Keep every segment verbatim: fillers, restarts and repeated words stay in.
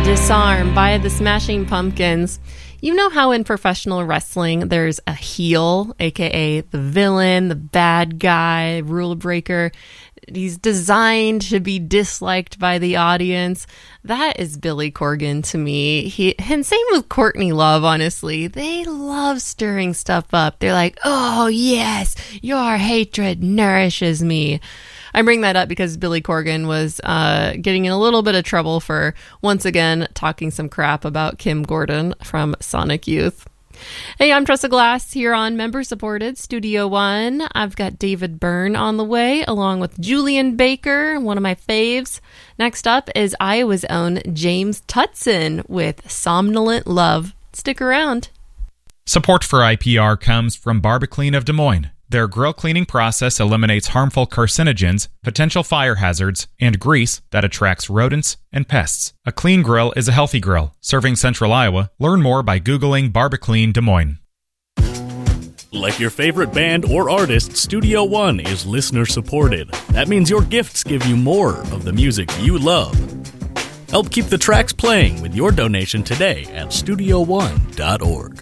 Disarm by the Smashing Pumpkins. You know how in professional wrestling there's a heel, aka the villain, the bad guy, rule breaker. He's designed to be disliked by the audience. That is Billy Corgan to me. He and same with Courtney Love, honestly. They love stirring stuff up. They're like, oh yes, your hatred nourishes me. I bring that up because Billy Corgan was uh, getting in a little bit of trouble for, once again, talking some crap about Kim Gordon from Sonic Youth. Hey, I'm Tressa Glass here on member-supported Studio One. I've got David Byrne on the way, along with Julian Baker, one of my faves. Next up is Iowa's own James Tutson with Somnolent Love. Stick around. Support for I P R comes from Barbaclean of Des Moines. Their grill cleaning process eliminates harmful carcinogens, potential fire hazards, and grease that attracts rodents and pests. A clean grill is a healthy grill. Serving Central Iowa. Learn more by Googling Barbaclean Des Moines. Like your favorite band or artist, Studio One is listener supported. That means your gifts give you more of the music you love. Help keep the tracks playing with your donation today at studio one dot org.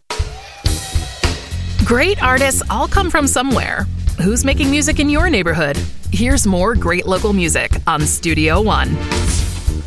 Great artists all come from somewhere. Who's making music in your neighborhood? Here's more great local music on Studio One.